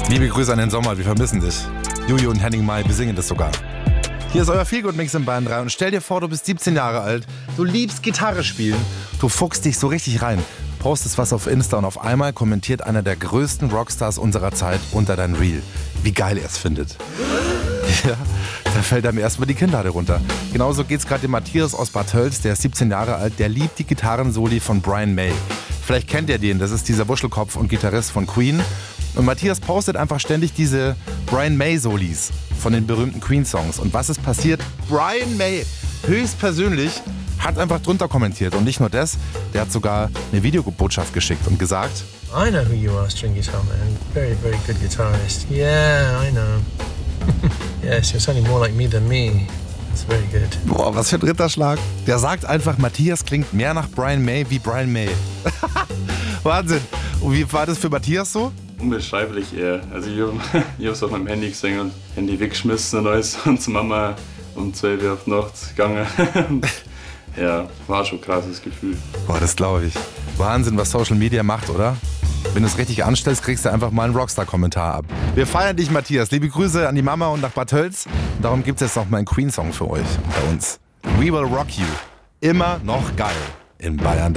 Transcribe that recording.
Liebe Grüße an den Sommer, wir vermissen dich. Juju und Henning Mai besingen das sogar. Hier ist euer Feelgood-Mix in Bayern 3 und stell dir vor, du bist 17 Jahre alt, du liebst Gitarre spielen, du fuchst dich so richtig rein, postest was auf Insta und auf einmal kommentiert einer der größten Rockstars unserer Zeit unter dein Reel. Wie geil er es findet. Ja, da fällt einem erstmal die Kinnlade runter. Genauso geht's gerade dem Matthias aus Bad Tölz, der ist 17 Jahre alt, der liebt die Gitarrensoli von Brian May. Vielleicht kennt ihr den, das ist dieser Wuschelkopf und Gitarrist von Queen. Und Matthias postet einfach ständig diese Brian May-Solis von den berühmten Queen-Songs. Und was ist passiert? Brian May höchstpersönlich hat einfach drunter kommentiert. Und nicht nur das, der hat sogar eine Videobotschaft geschickt und gesagt: I know who you are, string guitar man. Very, very good guitarist. Yeah, I know. Yes, you're sounding more like me than me. That's very good. Boah, was für ein Ritterschlag. Der sagt einfach, Matthias klingt mehr nach Brian May wie Brian May. Wahnsinn. Und wie war das für Matthias so? Unbeschreiblich eher. Also ich hab's auf meinem Handy gesehen und Handy weggeschmissen und alles und zur Mama um 12 Uhr auf die Nacht gegangen. Ja, war schon ein krasses Gefühl. Boah, das glaube ich. Wahnsinn, was Social Media macht, oder? Wenn du es richtig anstellst, kriegst du einfach mal einen Rockstar-Kommentar ab. Wir feiern dich, Matthias. Liebe Grüße an die Mama und nach Bad Tölz. Darum gibt es jetzt noch mal einen Queen-Song für euch bei uns. We Will Rock You. Immer noch geil in Bayern 3.